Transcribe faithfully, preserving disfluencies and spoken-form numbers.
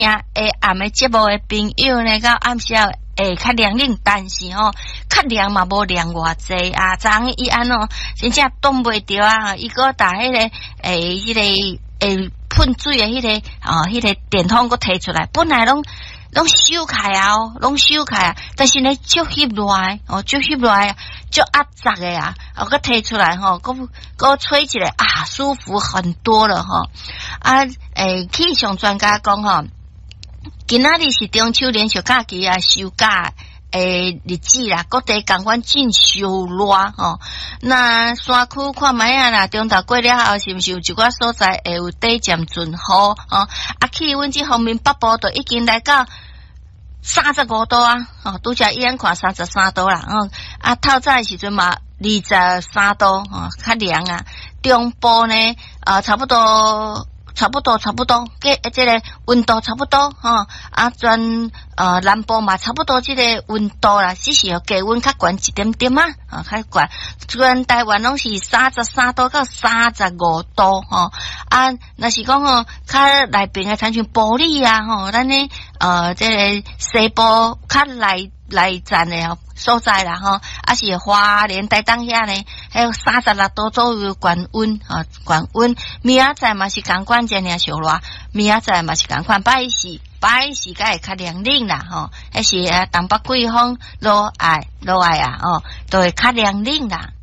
诶暗的节目的朋友呢，到暗时会较凉冷，但是吼、哦，较凉嘛无凉偌济啊。昨昏伊安哦，真正挡袂着啊！伊个打迄、那个诶，迄、那个诶喷水的迄、那个啊，迄、那个电筒个摕出来，本来拢拢收开啊，哦，拢收开啊，但是呢，足翕落来哦，足翕落来，足压杂的啊，哦，个摕出来吼，个个吹起来啊，舒服很多了吼、哦。啊，诶，气象专家讲吼。今仔日是中秋连续假期啊，休假诶日子啦，各地感官真烧热吼。那山区看卖啊啦，中昼过了后，是毋是有一寡所在会有短暂阵雨吼？啊，气温这方面北部都已经来到三十五度啊，哦，拄则伊安看三十三度啦，哦，啊，透早的时阵嘛二十三度，哦，较凉啊。中部呢，啊，差不多。差不多，差不多，个这个温度差不多吼，啊，全呃南部嘛差不多这个温度啦，只是要低温较悬一点点啊，啊，较悬。全台湾拢是三十三度到三十五度吼，啊，若是讲吼，较内边的参像玻璃啊吼，咱呢呃这个西部较内内站的吼所在啦吼，啊是花莲台东遐呢，还有三十六度左右悬温啊，悬温。明仔载嘛是共款这样烧热，明仔载嘛是共款，拜四拜四个会较凉冷啦吼，迄是东北季风落来落来啊哦，都会较凉冷啦。